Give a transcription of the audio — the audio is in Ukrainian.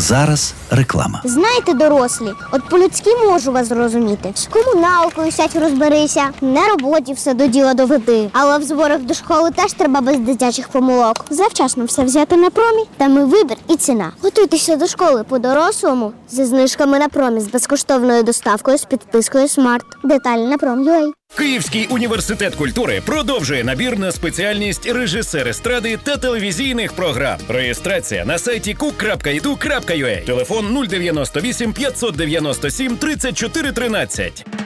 зараз реклама. Знаєте, дорослі, от по-людськи можу вас зрозуміти. З комуналкою сядь розберися, на роботі все до діла доведи. Але в зборах до школи теж треба без дитячих помилок. Завчасно все взяти на промі, там і вибір, і ціна. Готуйтеся до школи по-дорослому зі знижками на промі, з безкоштовною доставкою, з підпискою Смарт. Деталі на Prom.ua. Київський університет культури продовжує набір на спеціальність режисер естради та телевізійних програм. Реєстрація на сайті cook.edu.ua. Телефон 098 597 34 13.